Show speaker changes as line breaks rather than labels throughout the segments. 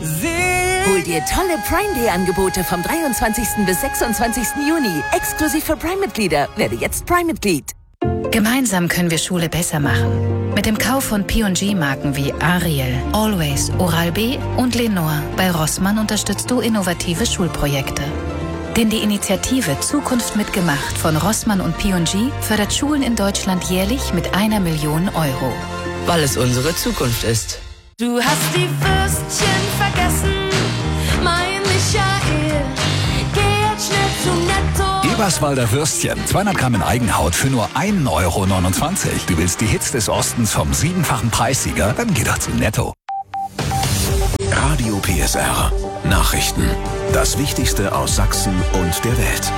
Hol dir tolle Prime Day Angebote vom 23. bis 26. Juni. Exklusiv für Prime-Mitglieder. Werde jetzt Prime-Mitglied.
Gemeinsam können wir Schule besser machen. Mit dem Kauf von P&G-Marken wie Ariel, Always, Oral-B und Lenore bei Rossmann unterstützt du innovative Schulprojekte. Denn die Initiative Zukunft mitgemacht von Rossmann und P&G fördert Schulen in Deutschland jährlich mit 1 Million Euro.
Weil es unsere Zukunft ist.
Du hast die Würstchen vergessen, mein Michael. Geh jetzt schnell zu Netto.
Eberswalder Würstchen, 200 Gramm in Eigenhaut für nur 1,29 Euro. Du willst die Hits des Ostens vom 7-fachen Preissieger? Dann geh doch zu Netto.
Radio PSR. Nachrichten. Das Wichtigste aus Sachsen und der Welt.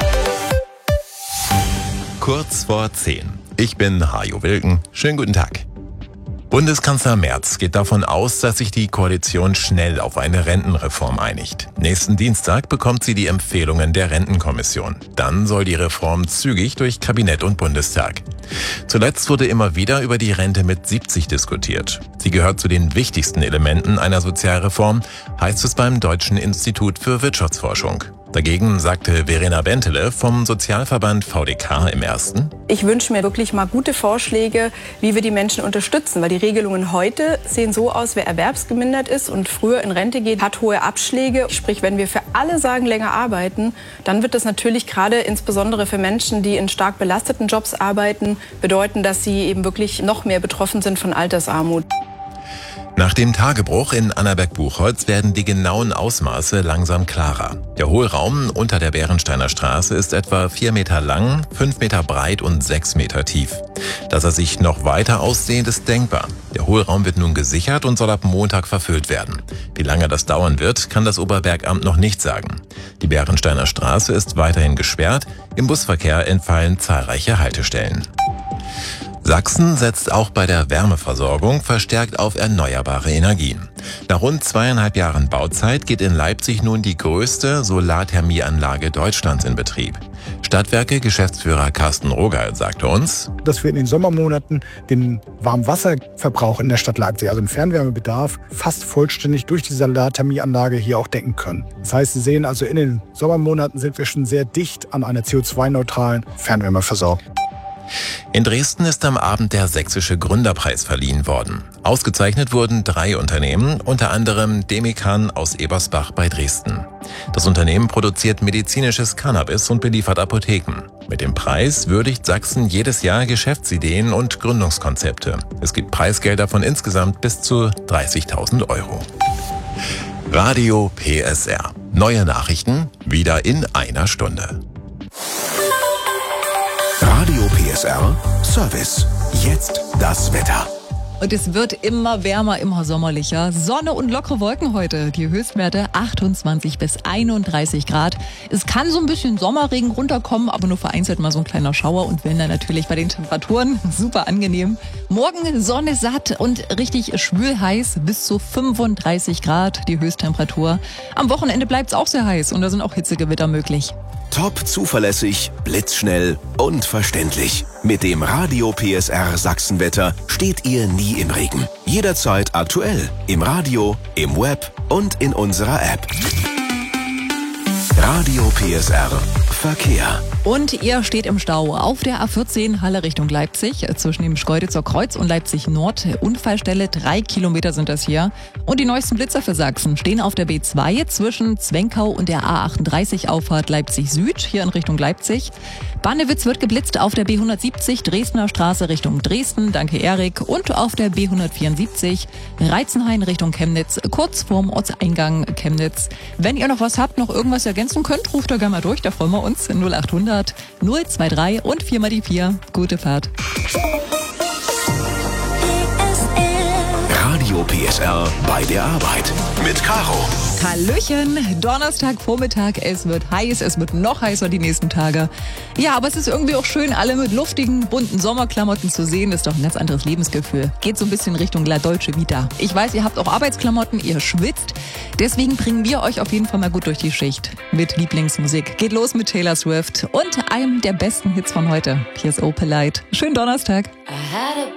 Kurz vor 10. Ich bin Hajo Wilken. Schönen guten Tag. Bundeskanzler Merz geht davon aus, dass sich die Koalition schnell auf eine Rentenreform einigt. Nächsten Dienstag bekommt sie die Empfehlungen der Rentenkommission. Dann soll die Reform zügig durch Kabinett und Bundestag. Zuletzt wurde immer wieder über die Rente mit 70 diskutiert. Sie gehört zu den wichtigsten Elementen einer Sozialreform, heißt es beim Deutschen Institut für Wirtschaftsforschung. Dagegen sagte Verena Bentele vom Sozialverband VDK im Ersten:
Ich wünsche mir wirklich mal gute Vorschläge, wie wir die Menschen unterstützen. Weil die Regelungen heute sehen so aus, wer erwerbsgemindert ist und früher in Rente geht, hat hohe Abschläge. Sprich, wenn wir für alle sagen, länger arbeiten, dann wird das natürlich gerade insbesondere für Menschen, die in stark belasteten Jobs arbeiten, bedeuten, dass sie eben wirklich noch mehr betroffen sind von Altersarmut.
Nach dem Tagebruch in Annaberg-Buchholz werden die genauen Ausmaße langsam klarer. Der Hohlraum unter der Bärensteiner Straße ist etwa 4 Meter lang, 5 Meter breit und 6 Meter tief. Dass er sich noch weiter ausdehnt, ist denkbar. Der Hohlraum wird nun gesichert und soll ab Montag verfüllt werden. Wie lange das dauern wird, kann das Oberbergamt noch nicht sagen. Die Bärensteiner Straße ist weiterhin gesperrt. Im Busverkehr entfallen zahlreiche Haltestellen. Sachsen setzt auch bei der Wärmeversorgung verstärkt auf erneuerbare Energien. Nach rund 2,5 Jahren Bauzeit geht in Leipzig nun die größte Solarthermieanlage Deutschlands in Betrieb. Stadtwerke-Geschäftsführer Carsten Rogal sagte uns,
dass wir in den Sommermonaten den Warmwasserverbrauch in der Stadt Leipzig, also den Fernwärmebedarf, fast vollständig durch die Solarthermieanlage hier auch decken können. Das heißt, Sie sehen also, in den Sommermonaten sind wir schon sehr dicht an einer CO2-neutralen Fernwärmeversorgung.
In Dresden ist am Abend der Sächsische Gründerpreis verliehen worden. Ausgezeichnet wurden 3 Unternehmen, unter anderem Demikan aus Ebersbach bei Dresden. Das Unternehmen produziert medizinisches Cannabis und beliefert Apotheken. Mit dem Preis würdigt Sachsen jedes Jahr Geschäftsideen und Gründungskonzepte. Es gibt Preisgelder von insgesamt bis zu 30.000 Euro. Radio PSR. Neue Nachrichten wieder in einer Stunde.
Radio PSR Service. Jetzt das Wetter.
Und es wird immer wärmer, immer sommerlicher. Sonne und lockere Wolken heute. Die Höchstwerte 28 bis 31 Grad. Es kann so ein bisschen Sommerregen runterkommen, aber nur vereinzelt mal so ein kleiner Schauer. Und wenn dann natürlich bei den Temperaturen super angenehm. Morgen Sonne satt und richtig schwül heiß, bis zu 35 Grad die Höchsttemperatur. Am Wochenende bleibt es auch sehr heiß und da sind auch Hitzegewitter möglich.
Top zuverlässig, blitzschnell und verständlich. Mit dem Radio PSR Sachsenwetter steht ihr nie im Regen. Jederzeit aktuell. Im Radio, im Web und in unserer App. Radio PSR Verkehr.
Und ihr steht im Stau auf der A14 Halle Richtung Leipzig, zwischen dem Schkeuditzer Kreuz und Leipzig Nord. Unfallstelle, 3 Kilometer sind das hier. Und die neuesten Blitzer für Sachsen stehen auf der B2 zwischen Zwenkau und der A38 Auffahrt Leipzig Süd, hier in Richtung Leipzig. Bannewitz wird geblitzt auf der B170 Dresdner Straße Richtung Dresden, danke Erik. Und auf der B174 Reizenhain Richtung Chemnitz, kurz vorm Ortseingang Chemnitz. Wenn ihr noch was habt, noch irgendwas ergänzen könnt, ruft da gerne mal durch, da freuen wir uns. 0800 023 und 4 mal die 4. Gute Fahrt.
Radio PSR bei der Arbeit mit Caro.
Hallöchen, Donnerstagvormittag, es wird heiß, es wird noch heißer die nächsten Tage. Ja, aber es ist irgendwie auch schön, alle mit luftigen, bunten Sommerklamotten zu sehen. Das ist doch ein ganz anderes Lebensgefühl. Geht so ein bisschen Richtung La Dolce Vita. Ich weiß, ihr habt auch Arbeitsklamotten, ihr schwitzt. Deswegen bringen wir euch auf jeden Fall mal gut durch die Schicht mit Lieblingsmusik. Geht los mit Taylor Swift und einem der besten Hits von heute. Hier ist Opalite. Schönen Donnerstag.